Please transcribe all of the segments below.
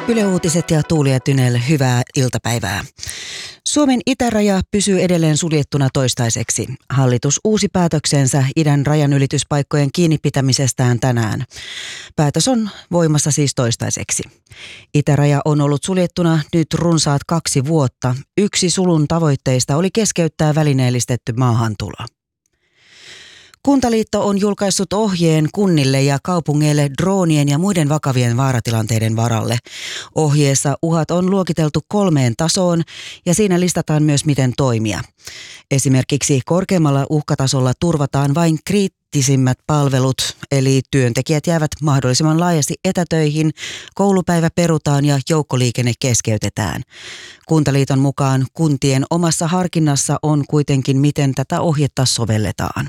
Yle Uutiset ja Tuuli ja Tynell, hyvää iltapäivää. Suomen itäraja pysyy edelleen suljettuna toistaiseksi. Hallitus uusi päätöksensä idän rajanylityspaikkojen kiinni pitämisestään tänään. Päätös on voimassa siis toistaiseksi. Itäraja on ollut suljettuna nyt runsaat 2 vuotta. Yksi sulun tavoitteista oli keskeyttää välineellistetty maahantulo. Kuntaliitto on julkaissut ohjeen kunnille ja kaupungeille droonien ja muiden vakavien vaaratilanteiden varalle. Ohjeessa uhat on luokiteltu 3 tasoon ja siinä listataan myös miten toimia. Esimerkiksi korkeammalla uhkatasolla turvataan vain kriittisimmät palvelut, eli työntekijät jäävät mahdollisimman laajasti etätöihin, koulupäivä perutaan ja joukkoliikenne keskeytetään. Kuntaliiton mukaan kuntien omassa harkinnassa on kuitenkin miten tätä ohjetta sovelletaan.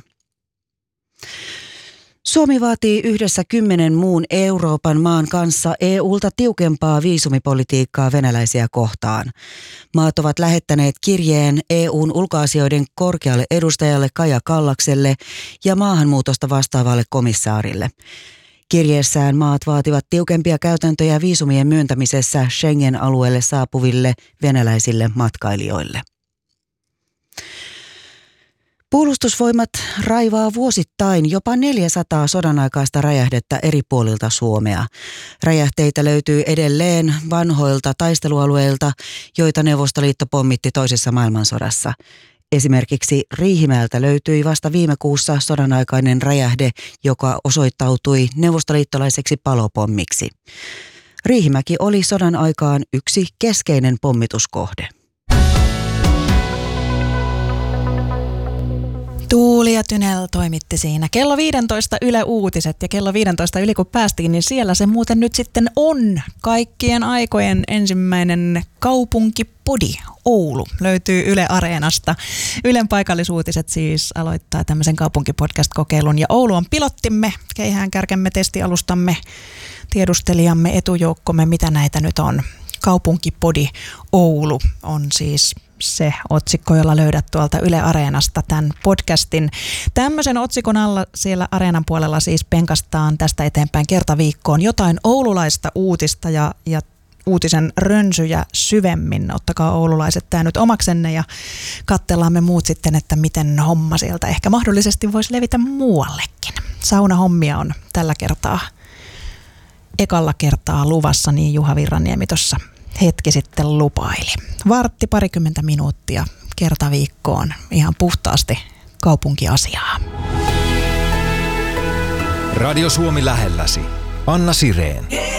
Suomi vaatii yhdessä 10 muun Euroopan maan kanssa EUlta tiukempaa viisumipolitiikkaa venäläisiä kohtaan. Maat ovat lähettäneet kirjeen EUn ulkoasioiden korkealle edustajalle Kaja Kallakselle ja maahanmuutosta vastaavalle komissaarille. Kirjeessään maat vaativat tiukempia käytäntöjä viisumien myöntämisessä Schengen-alueelle saapuville venäläisille matkailijoille. Puolustusvoimat raivaa vuosittain jopa 400 sodanaikaista räjähdettä eri puolilta Suomea. Räjähteitä löytyy edelleen vanhoilta taistelualueilta, joita Neuvostoliitto pommitti toisessa maailmansodassa. Esimerkiksi Riihimäeltä löytyi vasta viime kuussa sodanaikainen räjähde, joka osoittautui neuvostoliittolaiseksi palopommiksi. Riihimäki oli sodan aikaan yksi keskeinen pommituskohde. Tuuli ja Tynell toimitti siinä. Kello 15 Yle Uutiset ja kello 15 yli kun päästiin, niin siellä se muuten nyt sitten on. Kaikkien aikojen ensimmäinen kaupunkipodi Oulu löytyy Yle Areenasta. Ylen paikallisuutiset siis aloittaa tämmöisen kaupunkipodcast-kokeilun ja Oulu on pilottimme, keihäänkärkemme, testialustamme, tiedustelijamme, etujoukkomme, mitä näitä nyt on. Kaupunkipodi Oulu on siis se otsikko, jolla löydät tuolta Yle Areenasta tämän podcastin. Tämmöisen otsikon alla siellä Areenan puolella siis penkastaan tästä eteenpäin kertaviikkoon jotain oululaista uutista ja uutisen rönsyjä syvemmin. Ottakaa oululaiset tämä nyt omaksenne ja katsellaan me muut sitten, että miten homma sieltä ehkä mahdollisesti voisi levitä muuallekin. Saunahommia on tällä kertaa, ekalla kertaa luvassa, niin Juha Virraniemi tuossa hetki sitten lupaili. Parikymmentä minuuttia kertaviikkoon ihan puhtaasti kaupunkiasiaa. Radio Suomi lähelläsi. Anna Sireen.